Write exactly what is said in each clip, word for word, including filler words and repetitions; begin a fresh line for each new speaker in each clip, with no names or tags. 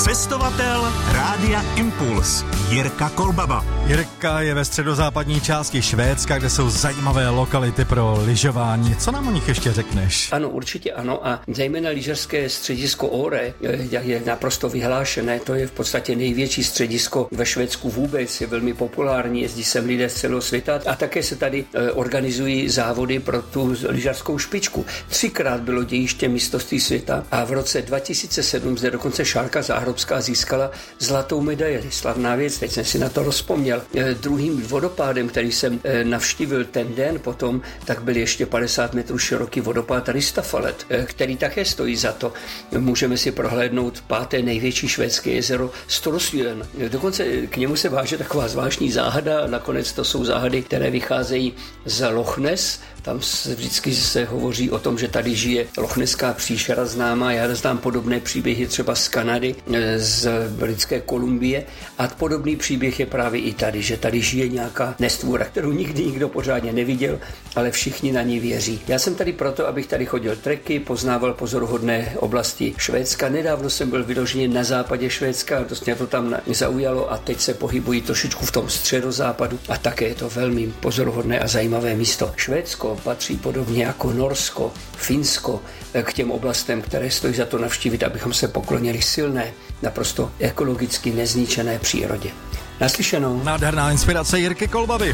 Cestovatel Rádia Impuls Jirka Kolbaba.
Jirka je ve středozápadní části Švédska, kde jsou zajímavé lokality pro lyžování. Co nám o nich ještě řekneš?
Ano, určitě ano, a zejména lyžařské středisko Åre je naprosto vyhlášené. To je v podstatě největší středisko ve Švédsku vůbec, je velmi populární, jezdí sem lidé z celého světa a také se tady organizují závody pro tu lyžařskou špičku. Třikrát bylo dějiště mistrovství světa a v roce dva tisíce sedm zde dokonce Šárka Záhrobská získala zlatou medaili. Slavná věc, teď jsem si na to rozpomněl. Druhým vodopádem, který jsem navštívil ten den potom, tak byl ještě padesát metrů široký vodopád Ristafalet, který také stojí za to. Můžeme si prohlédnout páté největší švédské jezero Storsjön. Dokonce k němu se váže taková zvláštní záhada, nakonec to jsou záhady, které vycházejí z Loch Ness. Tam se vždycky se hovoří o tom, že tady žije lochneská příšera známá. Já znám podobné příběhy třeba z Kanady, z Britské Kolumbie a podobný příběh je právě i tady, že tady žije nějaká nestvůra, kterou nikdy nikdo pořádně neviděl, ale všichni na ní věří. Já jsem tady proto, abych tady chodil treky, poznával pozoruhodné oblasti Švédska. Nedávno jsem byl vyloženě na západě Švédska, dost mě to tam zaujalo a teď se pohybují trošičku v tom středozápadu a také je to velmi pozoruhodné a zajímavé místo. Švédsko patří podobně jako Norsko, Finsko k těm oblastem, které stojí za to navštívit, abychom se poklonili silné, naprosto ekologicky nezničené přírodě. Naslyšenou.
Nádherná inspirace Jirky Kolbavy.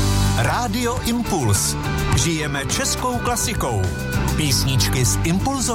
Rádio Impuls. Žijeme českou klasikou. Písničky z impulzové